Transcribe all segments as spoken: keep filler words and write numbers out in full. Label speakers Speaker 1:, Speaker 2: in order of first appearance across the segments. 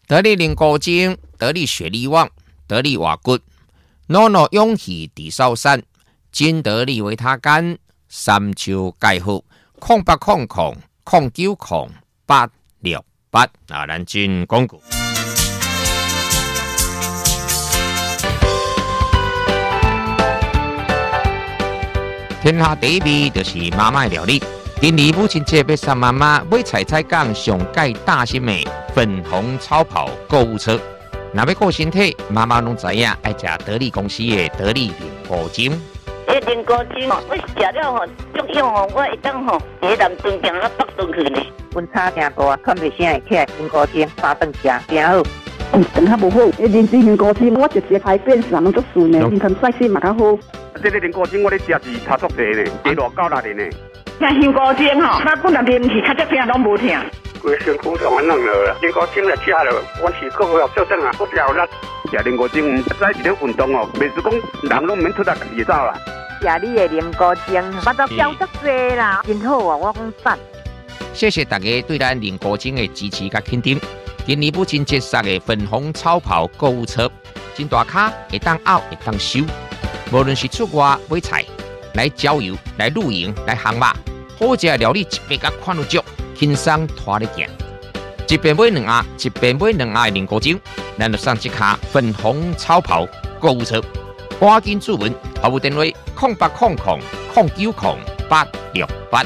Speaker 1: 得力灵果精，得力血力旺，得力瓦骨，诺诺勇气地少山，金得力维他干，三秋钙好，空八空空空九空八六八啊，咱进广告。天下第一味就是妈妈料理。今年母亲节要送妈妈买菜菜讲上盖大新美粉红超跑购物车。若要顾身体，妈妈拢知影爱食得力公司的得力灵果精。
Speaker 2: 迄灵果精哦，我食了吼，足用哦，我会当吼，喺南屯行到北屯去呢。
Speaker 3: 阮差真大，看袂啥会起来灵果精，三顿食真好。
Speaker 4: 嗯，等下无好，迄灵芝灵果精，我直接排便上足顺呢，健康晒死嘛较好。
Speaker 5: 这个灵果精我咧食是差足济呢，加偌够力呢。
Speaker 4: 像香果精吼，那本来啉去，较只疼拢无疼。
Speaker 5: 规身躯都安弄了，灵果精来吃了，我是个个做阵啊，我只有力。食灵果精，再一个运动哦，袂是讲人拢免出来家己走啦。
Speaker 3: 食你的灵果精，巴肚消足济啦，真好啊！我讲赞。
Speaker 1: 谢谢大家对咱灵果精的支持甲肯定。今年母亲节送的粉红超跑购物车，真大卡，会当拗，会当收。无论是出外买菜、来郊游、来露营、来航马，好食的料理一边甲看有足，轻松拖你行。一边买两盒，一边买两盒的灵果精，咱就送一卡粉红超跑购物车。赶紧注文，服务电话空八空空空九空八六八。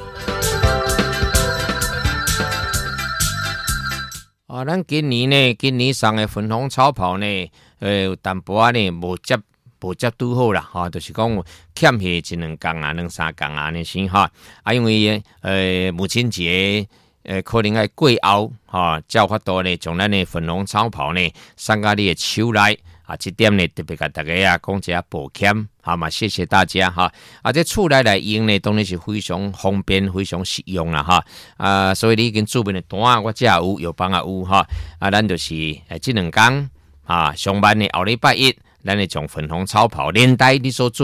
Speaker 1: 啊，咱今年呢，今年送的粉红超跑呢，呃，有淡薄仔呢无接无接拄好啦，哈、啊，就是讲欠下一两工啊，两三工啊，尼先哈。啊，因为呃母亲节，呃可能爱过后，哈、啊，才有法度呢，将咱的粉红超跑呢送到你的手内。啊，这点呢特别甲大家啊讲一下抱歉，好嘛，谢谢大家哈。啊，这厝内来用呢，当然是非常方便、非常实用啦哈。啊，所以你已经注明的单啊，我这也有，药房也有哈。啊，咱就是诶，这两天啊，上班的后礼拜一，咱会将粉红超跑连带你所做。